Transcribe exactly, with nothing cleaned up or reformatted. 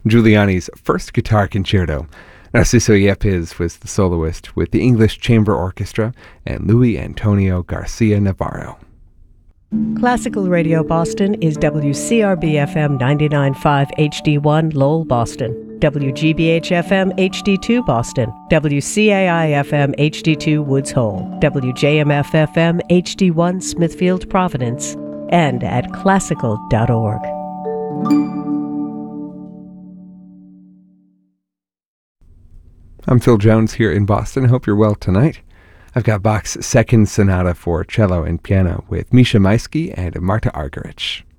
Giuliani's first guitar concerto. Narciso Yepes was the soloist with the English Chamber Orchestra and Luis Antonio Garcia Navarro. Classical Radio Boston is W C R B F M ninety-nine point five H D one Lowell, Boston, W G B H F M H D two Boston, W C A I F M H D two Woods Hole, W J M F F M H D one Smithfield, Providence, and at classical dot org. I'm Phil Jones here in Boston. I hope you're well tonight. I've got Bach's Second Sonata for cello and piano with Misha Maisky and Marta Argerich.